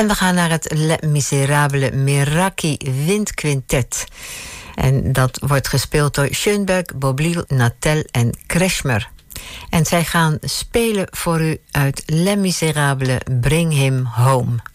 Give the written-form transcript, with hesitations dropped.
En we gaan naar het Les Miserables Meraki Windquintet. En dat wordt gespeeld door Schoenberg, Boblil, Natel en Kretschmer. En zij gaan spelen voor u uit Les Miserables Bring Him Home.